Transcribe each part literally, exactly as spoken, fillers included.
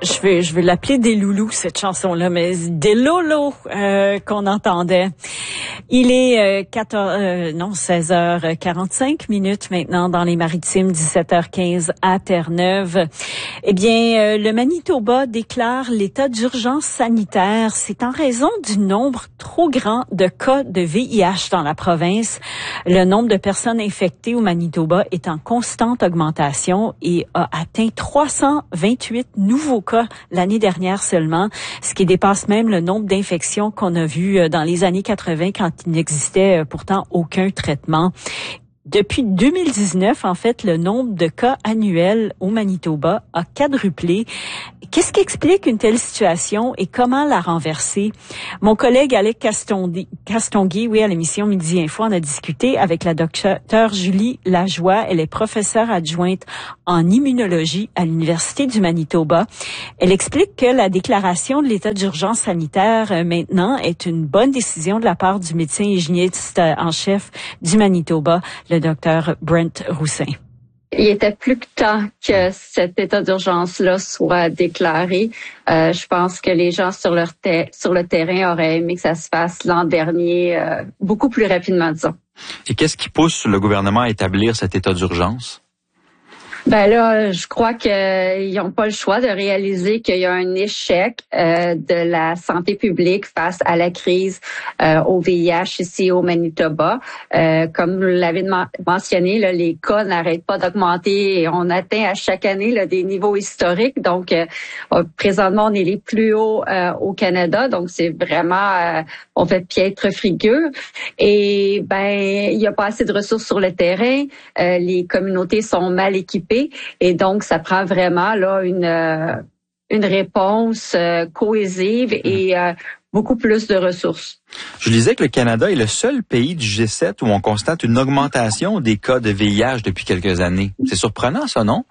Je vais, je vais l'appeler des loulous, cette chanson-là, mais des lolos euh, qu'on entendait. Il est euh, quatorze, euh, non, seize heures quarante-cinq minutes maintenant dans les Maritimes, dix-sept heures quinze à Terre-Neuve. Eh bien, euh, le Manitoba déclare l'état d'urgence sanitaire. C'est en raison du nombre trop grand de cas de V I H dans la province. Le nombre de personnes infectées au Manitoba est en constante augmentation et a atteint trois cent vingt-huit nouveaux cas l'année dernière seulement, ce qui dépasse même le nombre d'infections qu'on a vues dans les années quatre-vingt quand il n'existait pourtant aucun traitement. Depuis deux mille dix-neuf, en fait, le nombre de cas annuels au Manitoba a quadruplé. Qu'est-ce qui explique une telle situation et comment la renverser? Mon collègue Alec Castonguay, oui, à l'émission Midi Info, en a discuté avec la docteure Julie Lajoie. Elle est professeure adjointe en immunologie à l'Université du Manitoba. Elle explique que la déclaration de l'état d'urgence sanitaire euh, maintenant est une bonne décision de la part du médecin hygiéniste en chef du Manitoba, le docteur Brent Roussin. Il était plus que temps que cet état d'urgence-là soit déclaré. Euh, je pense que les gens sur, leur ter- sur le terrain auraient aimé que ça se fasse l'an dernier, euh, beaucoup plus rapidement, disons. Et qu'est-ce qui pousse le gouvernement à établir cet état d'urgence? Ben là, je crois qu'ils n'ont pas le choix de réaliser qu'il y a un échec euh, de la santé publique face à la crise euh, au V I H ici au Manitoba. Euh, comme vous l'avez mentionné, là, les cas n'arrêtent pas d'augmenter et on atteint à chaque année là, des niveaux historiques. Donc, euh, présentement, on est les plus hauts euh, au Canada. Donc, c'est vraiment, euh, on fait piètre figure. Et ben, il n'y a pas assez de ressources sur le terrain. Euh, les communautés sont mal équipées. Et donc, ça prend vraiment là une euh, une réponse euh, cohésive et euh, beaucoup plus de ressources. Je disais que le Canada est le seul pays du G sept où on constate une augmentation des cas de V I H depuis quelques années. C'est surprenant, ça, non?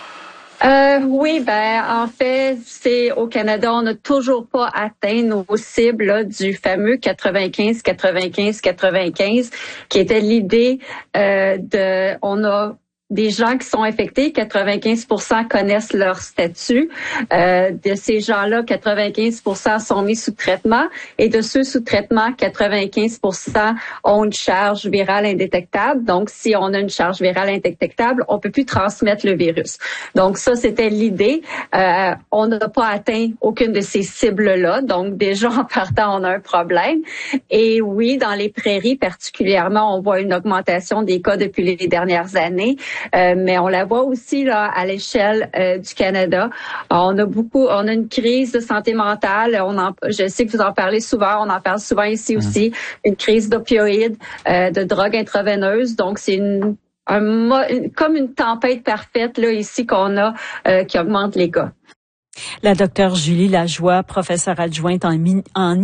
Euh, oui, ben en fait, c'est au Canada, on n'a toujours pas atteint nos cibles là, du fameux quatre-vingt-quinze, quatre-vingt-quinze, quatre-vingt-quinze, qui était l'idée euh, de, on a des gens qui sont infectés, quatre-vingt-quinze pour cent connaissent leur statut. Euh, de ces gens-là, quatre-vingt-quinze pour cent sont mis sous traitement. Et de ceux sous traitement, quatre-vingt-quinze pour cent ont une charge virale indétectable. Donc, si on a une charge virale indétectable, on peut plus transmettre le virus. Donc, ça, c'était l'idée. Euh, on n'a pas atteint aucune de ces cibles-là. Donc, déjà, en partant, on a un problème. Et oui, dans les prairies particulièrement, on voit une augmentation des cas depuis les dernières années. Euh, mais on la voit aussi là à l'échelle euh, du Canada. On a beaucoup, on a une crise de santé mentale. On en, je sais que vous en parlez souvent. On en parle souvent ici mmh. aussi. Une crise d'opioïdes, euh, de drogue intraveineuse. Donc c'est une, un, comme une tempête parfaite là ici qu'on a euh, qui augmente les cas. La docteure Julie Lajoie, professeure adjointe en, en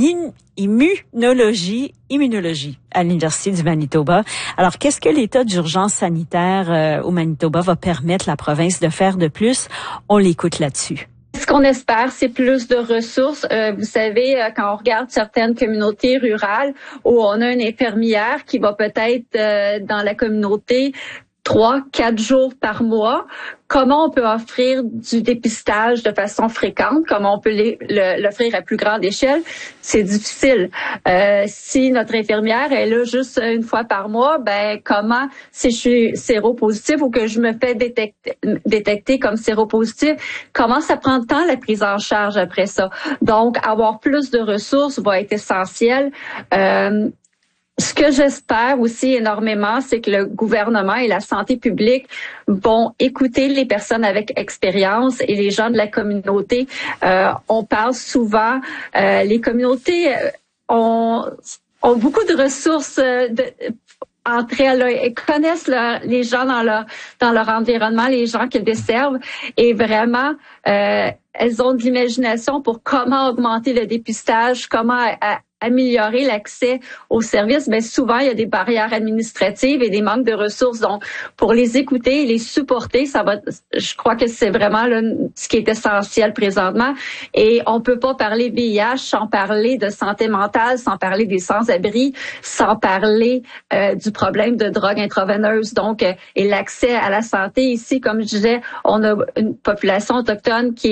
immunologie, immunologie à l'Université du Manitoba. Alors, qu'est-ce que l'état d'urgence sanitaire euh, au Manitoba va permettre la province de faire de plus? On l'écoute là-dessus. Ce qu'on espère, c'est plus de ressources. Euh, vous savez, quand on regarde certaines communautés rurales où on a une infirmière qui va peut-être euh, dans la communauté trois, quatre jours par mois, comment on peut offrir du dépistage de façon fréquente, comment on peut l'offrir à plus grande échelle, c'est difficile. Euh, si notre infirmière est là juste une fois par mois, ben comment, si je suis séropositif ou que je me fais détecter, détecter comme séropositif, comment ça prend de temps la prise en charge après ça? Donc, avoir plus de ressources va être essentiel. Euh, Ce que j'espère aussi énormément, c'est que le gouvernement et la santé publique vont écouter les personnes avec expérience et les gens de la communauté. Euh, on parle souvent, euh, les communautés ont, ont beaucoup de ressources de, entre elles, elles connaissent leur, les gens dans leur dans leur environnement, les gens qu'elles desservent, et vraiment, euh, elles ont de l'imagination pour comment augmenter le dépistage, comment à, à, améliorer l'accès aux services. Mais souvent, il y a des barrières administratives et des manques de ressources. Donc, pour les écouter et les supporter, ça va. Je crois que c'est vraiment là, ce qui est essentiel présentement. Et on peut pas parler V I H sans parler de santé mentale, sans parler des sans-abri, sans parler euh, du problème de drogue intraveineuse. Donc, euh, et l'accès à la santé ici, comme je disais, on a une population autochtone qui est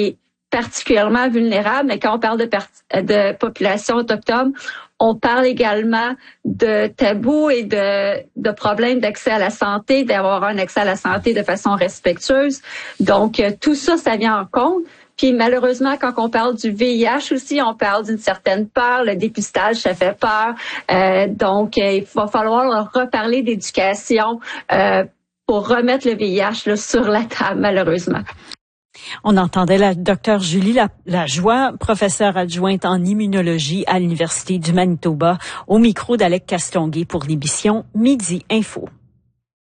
particulièrement vulnérables, mais quand on parle de, per- de population autochtone, on parle également de tabous et de, de problèmes d'accès à la santé, d'avoir un accès à la santé de façon respectueuse. Donc, tout ça, ça vient en compte. Puis malheureusement, quand on parle du V I H aussi, on parle d'une certaine peur. Le dépistage, ça fait peur. Euh, donc, il va falloir leur reparler d'éducation euh, pour remettre le V I H là, sur la table, malheureusement. On entendait la docteure Julie Lajoie, professeure adjointe en immunologie à l'Université du Manitoba, au micro d'Alec Castonguay pour l'émission Midi Info.